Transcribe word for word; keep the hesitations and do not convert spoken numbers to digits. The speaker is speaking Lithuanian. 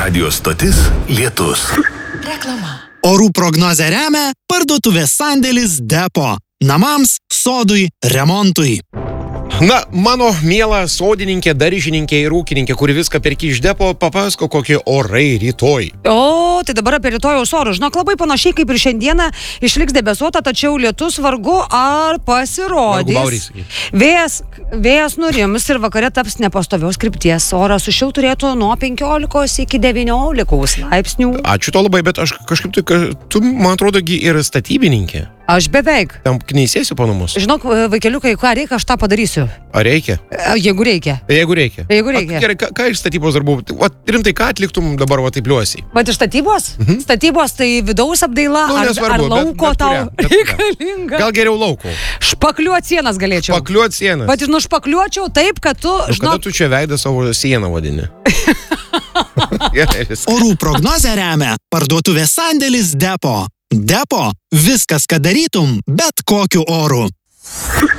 Radio stotis Lietus. Reklama. Orų prognozę remia parduotuvės sandėlis Depo. Namams, sodui, remontui. Na, mano miela sodininkė, daržininkė ir ūkininkė, kuri viską perki iš Depo, papasako, kokie orai rytoj. O, tai dabar apie rytojaus orus. Žinok, labai panašiai kaip ir šiandieną išliks debesuota, tačiau lietus vargu ar pasirodys. Vargu baurys. Vėjas, vėjas nurims ir vakare taps nepastovios krypties. Oras sušilt turėtų nuo penkiolikos iki devyniolikos laipsnių. Ačiū to labai, bet aš kažkaip tai, ka- tu, man atrodo, gi ir statybininkė. Aš beveik. Tam kneisėsi po namus. Žinok, vaikeliukai, ką reikia, aš tą padarysiu. Ar reikia? Jeigu reikia. Jeigu reikia. Jeigu reikia. A, gerai, ką, ką iš statybos darbų? O, rimtai, ką atliktum dabar, va, taip liuosiai? Bet iš statybos? Mhm. Statybos tai vidaus apdaila, Nu, ar, nesvarbu, ar bet- lauko bet tau kurią, bet kurią. reikalinga? Gal geriau lauko? Špakliuot sienas galėčiau. Pakliuot sienas. Bet ir nušpakliuočiau taip, kad tu, Nu, kada žinok, tu čia veidą savo sieną vadini? Gerai, viskas. Orų prognozę remia parduotuvės sandėlis Depo. Depo – viskas, ką darytum, bet kokiu oru.